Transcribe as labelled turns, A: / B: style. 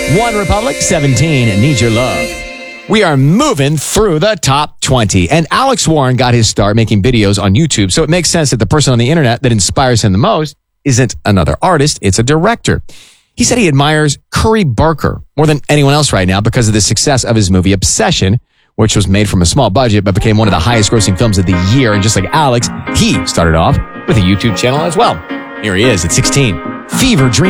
A: One Republic, 17, Need Your Love. We are moving through the top 20, and Alex Warren got his start making videos on YouTube, so it makes sense that the person on the internet that inspires him the most isn't another artist, it's a director. He said he admires Cory Barker more than anyone else right now because of the success of his movie Obsession, which was made from a small budget but became one of the highest grossing films of the year. And just like Alex, he started off with a YouTube channel as well. Here he is at 16. Fever Dream.